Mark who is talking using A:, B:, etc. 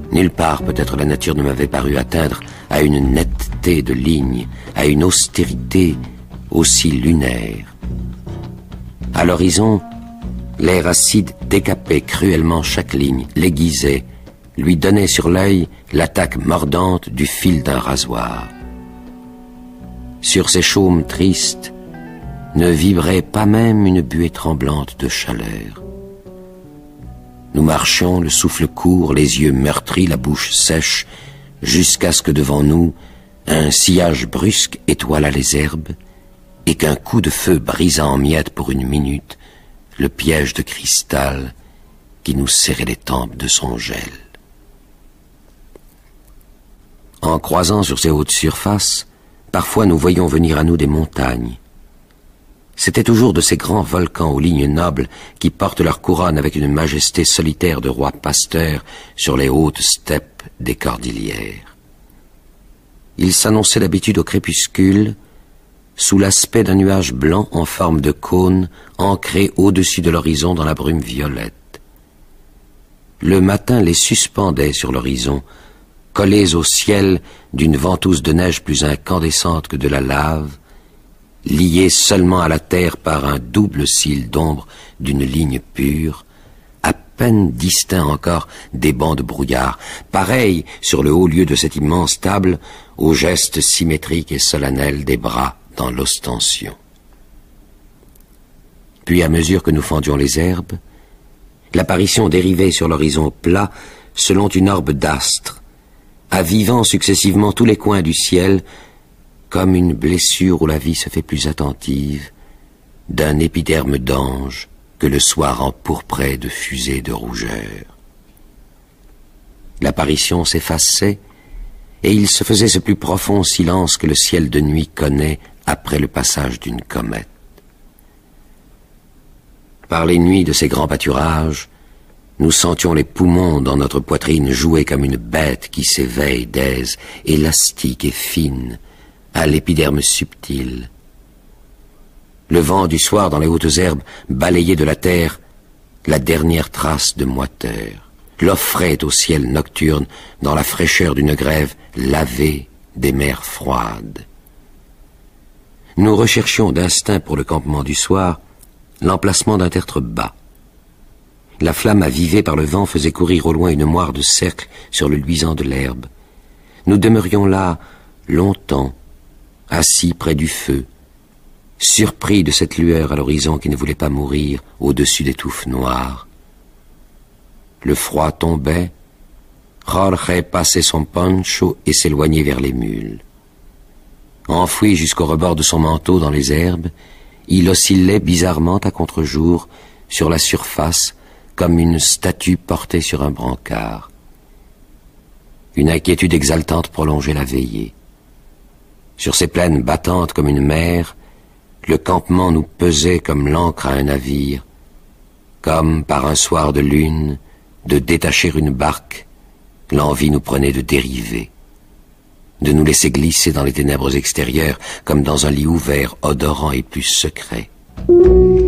A: Nulle part peut-être la nature ne m'avait paru atteindre à une netteté de ligne, à une austérité aussi lunaire. À l'horizon, l'air acide décapait cruellement chaque ligne, l'aiguisait, lui donnait sur l'œil l'attaque mordante du fil d'un rasoir. Sur ces chaumes tristes ne vibrait pas même une buée tremblante de chaleur. Nous marchions, le souffle court, les yeux meurtris, la bouche sèche, jusqu'à ce que devant nous, un sillage brusque étoilât les herbes et qu'un coup de feu brisa en miettes pour une minute le piège de cristal qui nous serrait les tempes de son gel. En croisant sur ces hautes surfaces, parfois nous voyions venir à nous des montagnes. C'étaient toujours de ces grands volcans aux lignes nobles qui portent leur couronne avec une majesté solitaire de rois pasteurs sur les hautes steppes des cordillères. Ils s'annonçaient d'habitude au crépuscule, sous l'aspect d'un nuage blanc en forme de cône ancré au-dessus de l'horizon dans la brume violette. Le matin les suspendait sur l'horizon, collés au ciel d'une ventouse de neige plus incandescente que de la lave, liés seulement à la terre par un double cil d'ombre d'une ligne pure, à peine distincts encore des bancs de brouillard, pareils sur le haut lieu de cette immense table aux gestes symétriques et solennels des bras dans l'ostension. Puis à mesure que nous fendions les herbes, l'apparition dérivait sur l'horizon plat selon une orbe d'astres, avivant successivement tous les coins du ciel, comme une blessure où la vie se fait plus attentive, d'un épiderme d'ange que le soir empourprait de fusées de rougeur. L'apparition s'effaçait, et il se faisait ce plus profond silence que le ciel de nuit connaît après le passage d'une comète. Par les nuits de ces grands pâturages, nous sentions les poumons dans notre poitrine jouer comme une bête qui s'éveille d'aise, élastique et fine, à l'épiderme subtil. Le vent du soir dans les hautes herbes balayait de la terre la dernière trace de moiteur, l'offrait au ciel nocturne dans la fraîcheur d'une grève lavée des mers froides. Nous recherchions d'instinct pour le campement du soir l'emplacement d'un tertre bas. La flamme avivée par le vent faisait courir au loin une moire de cercle sur le luisant de l'herbe. Nous demeurions là longtemps, assis près du feu, surpris de cette lueur à l'horizon qui ne voulait pas mourir au-dessus des touffes noires. Le froid tombait, Jorge passait son poncho et s'éloignait vers les mules. Enfoui jusqu'au rebord de son manteau dans les herbes, il oscillait bizarrement à contre-jour sur la surface comme une statue portée sur un brancard. Une inquiétude exaltante prolongeait la veillée. Sur ces plaines battantes comme une mer, le campement nous pesait comme l'ancre à un navire, comme par un soir de lune, de détacher une barque, l'envie nous prenait de dériver, de nous laisser glisser dans les ténèbres extérieures comme dans un lit ouvert, odorant et plus secret.